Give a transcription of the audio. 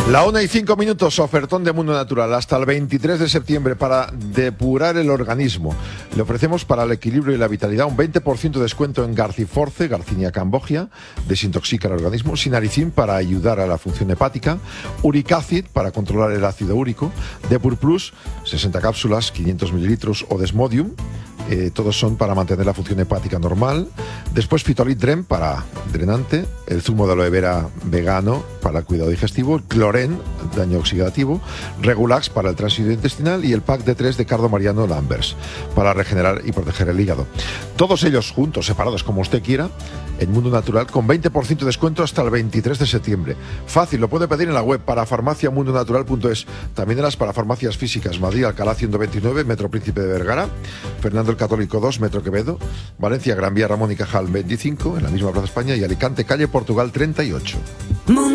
La 1:05, ofertón de Mundo Natural hasta el 23 de septiembre para depurar el organismo. Le ofrecemos para el equilibrio y la vitalidad un 20% de descuento en Garciforce, Garcinia cambogia, desintoxica el organismo, Sinaricin para ayudar a la función hepática, Uricacid para controlar el ácido úrico, Depur Plus, 60 cápsulas, 500 mililitros o Desmodium. Todos son para mantener la función hepática normal. Después Fitolit Dren para drenante, el zumo de aloe vera vegano para el cuidado digestivo, el Cloren, daño oxidativo, Regulax para el tránsito intestinal y el pack de 3 de Cardo Mariano Lambers para regenerar y proteger el hígado. Todos ellos juntos, separados como usted quiera, en Mundo Natural con 20% de descuento hasta el 23 de septiembre. Fácil, lo puede pedir en la web parafarmaciamundonatural.es. También en las parafarmacias físicas, Madrid, Alcalá 129, Metro Príncipe de Vergara, Fernando el Católico 2, Metro Quevedo, Valencia, Gran Vía Ramón y Cajal 25, en la misma Plaza España, y Alicante, calle Portugal 38.